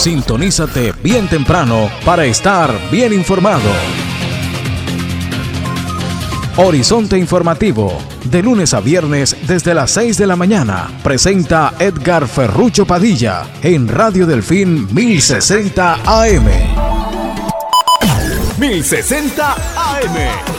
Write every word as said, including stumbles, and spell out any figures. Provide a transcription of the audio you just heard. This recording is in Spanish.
Sintonízate bien temprano para estar bien informado. Horizonte Informativo, de lunes a viernes desde las seis de la mañana, presenta Edgar Ferrucho Padilla en Radio Delfín mil sesenta A M. mil sesenta A M.